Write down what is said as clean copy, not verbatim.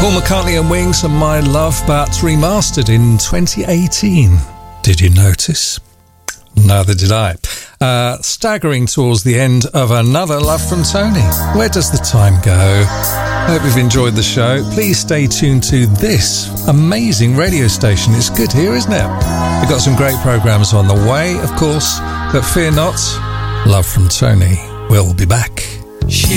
Paul McCartney and Wings and My Love, but remastered in 2018. Did you notice? Neither did I. Staggering towards the end of another Love from Tony. Where does the time go? Hope you've enjoyed the show. Please stay tuned to this amazing radio station. It's good here, isn't it? We've got some great programmes on the way, of course, but fear not, Love from Tony will be back.